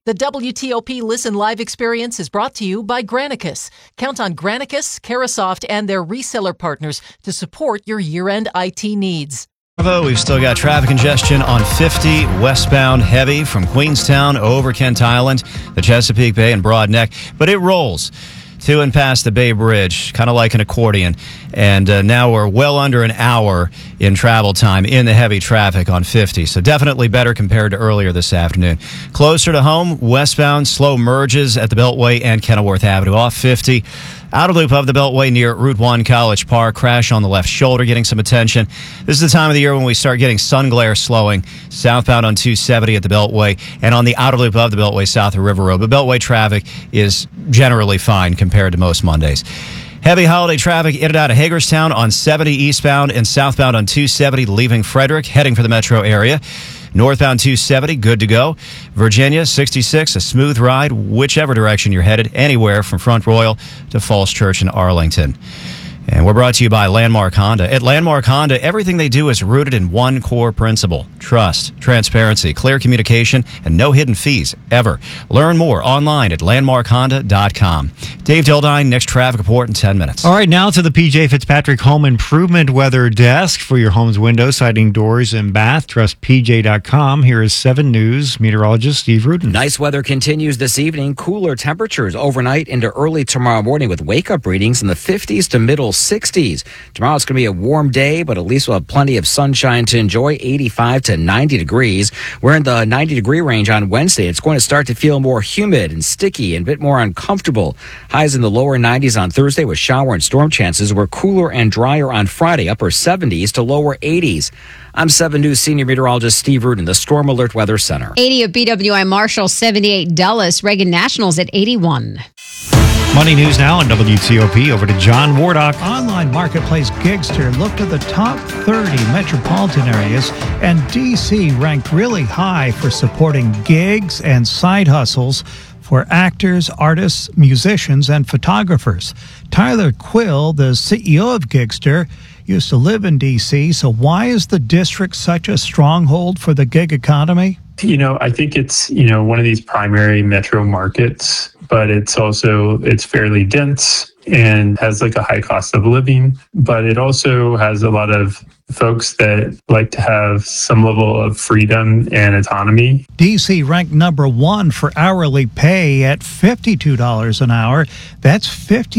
The WTOP Listen Live experience is brought to you by Granicus. Count on Granicus, Carasoft, and their reseller partners to support your year-end IT needs. We've still got traffic congestion on 50 westbound heavy from Queenstown over Kent Island, the Chesapeake Bay, and Broad Neck, but it rolls to and past the Bay Bridge, kind of like an accordion. And now we're well under an hour in travel time in the heavy traffic on 50. So definitely better compared to earlier this afternoon. Closer to home, westbound slow merges at the Beltway and Kenilworth Avenue off 50. Outer loop of the Beltway near Route 1 College Park. Crash on the left shoulder getting some attention. This is the time of the year when we start getting sun glare slowing southbound on 270 at the Beltway and on the outer loop of the Beltway south of River Road. But Beltway traffic is generally fine compared to most Mondays. Heavy holiday traffic in and out of Hagerstown on 70 eastbound and southbound on 270 leaving Frederick, heading for the metro area. Northbound 270, good to go. Virginia, 66, a smooth ride, whichever direction you're headed, anywhere from Front Royal to Falls Church in Arlington. And we're brought to you by Landmark Honda. At Landmark Honda, everything they do is rooted in one core principle: trust, transparency, clear communication, and no hidden fees, ever. Learn more online at landmarkhonda.com. Dave Dildine, next traffic report in 10 minutes. All right, now to the PJ Fitzpatrick Home Improvement Weather Desk for your home's windows, siding, doors, and bath. Trust PJ.com. Here is 7 News meteorologist Steve Rudin. Nice weather continues this evening. Cooler temperatures overnight into early tomorrow morning with wake-up readings in the 50s to middle 60s. Tomorrow it's going to be a warm day, but at least we'll have plenty of sunshine to enjoy, 85 to 90 degrees. We're in the 90-degree range on Wednesday. It's going to start to feel more humid and sticky and a bit more uncomfortable. Highs in the lower 90s on Thursday with shower and storm chances. We're cooler and drier on Friday, upper 70s to lower 80s. I'm 7 News senior meteorologist Steve Rudin, the Storm Alert Weather Center. 80 at BWI Marshall, 78 Dulles, Reagan Nationals at 81. Money news now on WTOP. Over to John Wardock. Online marketplace Gigster looked at the top 30 metropolitan areas, and D.C. ranked really high for supporting gigs and side hustles for actors, artists, musicians, and photographers. Tyler Quill, the CEO of Gigster, used to live in D.C., so why is the district such a stronghold for the gig economy? I think it's, one of these primary metro markets, but it's fairly dense and has like a high cost of living, but it also has a lot of folks that like to have some level of freedom and autonomy. D.C. ranked number 1 for hourly pay at $52 an hour. That's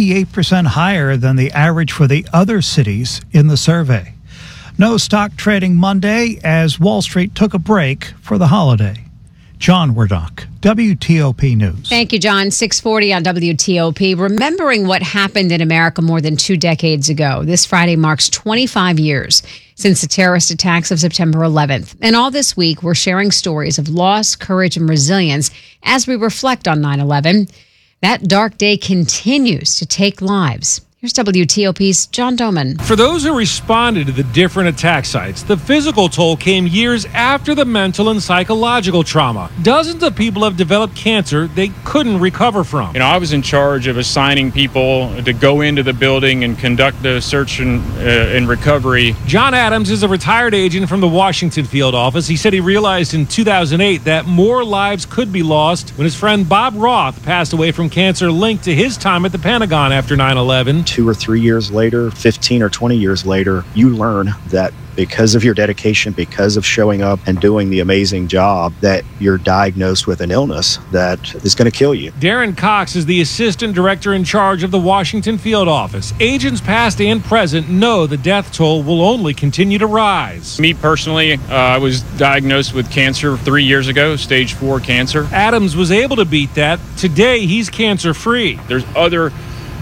58% higher than the average for the other cities in the survey. No stock trading Monday as Wall Street took a break for the holiday. John Wardock, WTOP News. Thank you, John. 640 on WTOP. Remembering what happened in America more than 2 decades ago. This Friday marks 25 years since the terrorist attacks of September 11th. And all this week, we're sharing stories of loss, courage, and resilience as we reflect on 9/11. That dark day continues to take lives. Here's WTOP's John Doman. For those who responded to the different attack sites, the physical toll came years after the mental and psychological trauma. Dozens of people have developed cancer they couldn't recover from. I was in charge of assigning people to go into the building and conduct the search and recovery. John Adams is a retired agent from the Washington field office. He said he realized in 2008 that more lives could be lost when his friend Bob Roth passed away from cancer linked to his time at the Pentagon after 9/11. 2 or 3 years later, 15 or 20 years later, you learn that because of your dedication, because of showing up and doing the amazing job, that you're diagnosed with an illness that is going to kill you. Darren Cox is the assistant director in charge of the Washington field office. Agents past and present know the death toll will only continue to rise. Me personally, I was diagnosed with cancer 3 years ago, stage 4 cancer. Adams was able to beat that. Today, he's cancer-free. There's other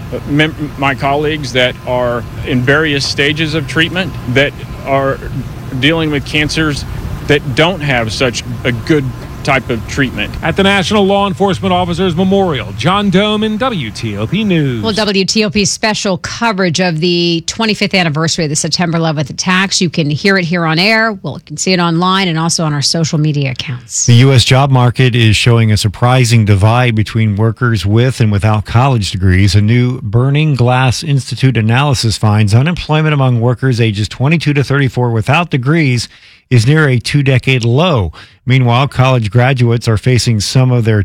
my colleagues that are in various stages of treatment that are dealing with cancers that don't have such a good type of treatment. At the National Law Enforcement Officers Memorial, John Doman, WTOP News. Well, WTOP's special coverage of the 25th anniversary of the September 11th attacks. You can hear it here on air. Well, you can see it online and also on our social media accounts. The U.S. job market is showing a surprising divide between workers with and without college degrees. A new Burning Glass Institute analysis finds unemployment among workers ages 22 to 34 without degrees is near a 2-decade low. Meanwhile, college graduates are facing some of their